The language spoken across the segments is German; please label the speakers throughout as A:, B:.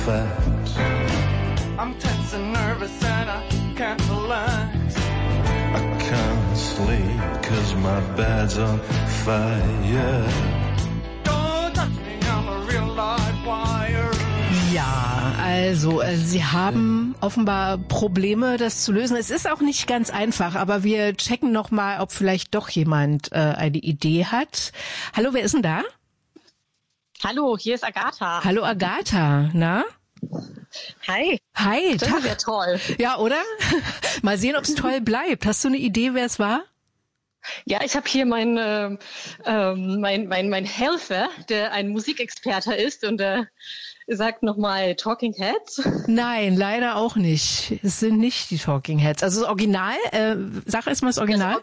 A: I'm tense and nervous and I can't relax. I can't sleep 'cause my bed's on fire. Don't touch me, I'm a real live wire.
B: Ja, also Sie haben offenbar Probleme, das zu lösen. Es ist auch nicht ganz einfach, aber wir checken noch mal, ob vielleicht doch jemand eine Idee hat. Hallo, wer ist denn da?
C: Hallo, hier ist Agatha.
B: Hallo Agatha, na?
C: Hi.
B: Hi.
C: Das wäre toll.
B: Ja, oder? Mal sehen, ob es toll bleibt. Hast du eine Idee, wer es war?
C: Ja, ich habe hier mein Helfer, der ein Musikexperte ist und sagt nochmal Talking Heads.
B: Nein, leider auch nicht. Es sind nicht die Talking Heads. Also das Original, sag erst mal das Original.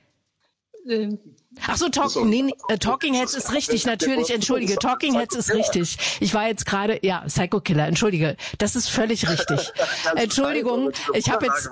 B: Ach so, Talking Heads ist richtig, natürlich, entschuldige, Talking Heads ist richtig. Ich war jetzt gerade, ja, Psycho Killer, entschuldige, das ist völlig richtig. Entschuldigung, ich habe jetzt,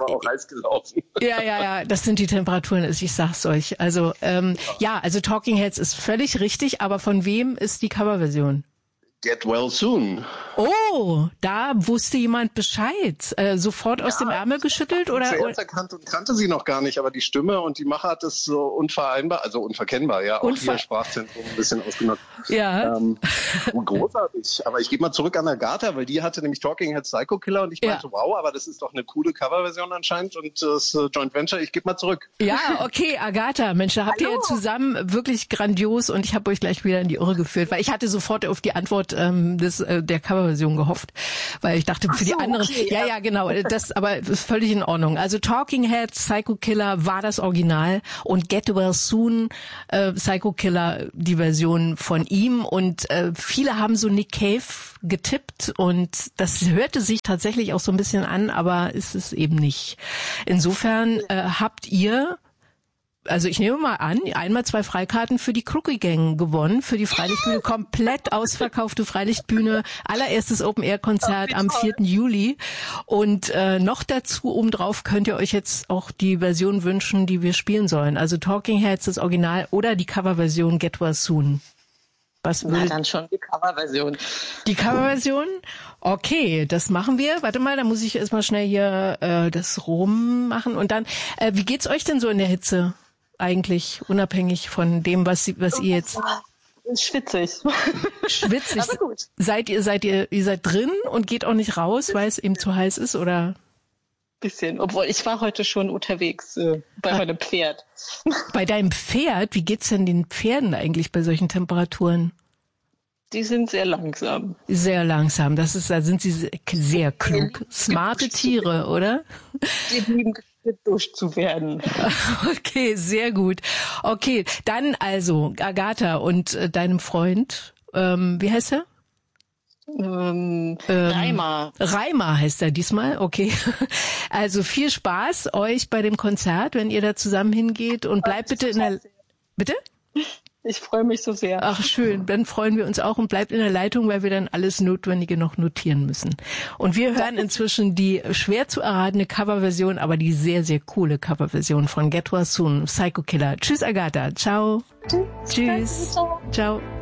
B: ja, das sind die Temperaturen, ich sag's euch. Also, also Talking Heads ist völlig richtig, aber von wem ist die Coverversion?
D: Get Well Soon.
B: Oh, da wusste jemand Bescheid. Sofort aus dem Ärmel geschüttelt? Oder?
D: Zuerst kannte sie noch gar nicht, aber die Stimme und die Machart ist so unverkennbar, ja. Auch ihr Sprachzentrum ein bisschen ausgenutzt.
B: Ja.
D: Großartig. Aber ich gebe mal zurück an Agatha, weil die hatte nämlich Talking Head Psycho Killer und ich meinte, wow, aber das ist doch eine coole Coverversion anscheinend und das Joint Venture, ich gebe mal zurück.
B: Ja, okay, Agatha, Mensch, da habt ihr ja zusammen wirklich grandios und ich habe euch gleich wieder in die Irre geführt, weil ich hatte sofort auf die Antwort der Coverversion gehofft, weil ich dachte, für die anderen, okay, ja, genau, das aber ist völlig in Ordnung. Also Talking Heads, Psycho Killer war das Original und Get Well Soon, Psycho Killer, die Version von ihm und viele haben so Nick Cave getippt und das hörte sich tatsächlich auch so ein bisschen an, aber ist es eben nicht. Insofern habt ihr, also ich nehme mal an, einmal 2 Freikarten für die Crookie Gang gewonnen, für die Freilichtbühne, komplett ausverkaufte Freilichtbühne, allererstes Open-Air-Konzert am 4. Juli und noch dazu obendrauf könnt ihr euch jetzt auch die Version wünschen, die wir spielen sollen, also Talking Heads, das Original oder die Coverversion Get Well Soon.
C: Na, dann schon die Coverversion.
B: Die Coverversion? Okay, das machen wir. Warte mal, da muss ich erstmal schnell hier das rummachen und dann, wie geht's euch denn so in der Hitze? Eigentlich, unabhängig von dem, was ihr jetzt...
C: Schwitzig.
B: Schwitzig.
C: Aber gut.
B: Ihr seid drin und geht auch nicht raus, weil es eben zu heiß ist, oder?
C: Bisschen, obwohl ich war heute schon unterwegs bei meinem Pferd.
B: Bei deinem Pferd? Wie geht's denn den Pferden eigentlich bei solchen Temperaturen?
C: Die sind sehr langsam.
B: Sehr langsam, da sind sie sehr klug. Smarte Tiere, oder?
C: Die lieben durchzuwerden.
B: Okay, sehr gut. Okay, dann also Agatha und deinem Freund, wie heißt er?
C: Reimer.
B: Reimer heißt er diesmal, okay. Also viel Spaß euch bei dem Konzert, wenn ihr da zusammen hingeht und bleibt bitte in der... Bitte?
C: Ich freue mich so sehr.
B: Ach schön, dann freuen wir uns auch und bleibt in der Leitung, weil wir dann alles Notwendige noch notieren müssen. Und wir hören inzwischen die schwer zu erratene Coverversion, aber die sehr, sehr coole Coverversion von Get Well Soon, Psycho Killer. Tschüss Agatha, ciao. Tschüss. Ciao.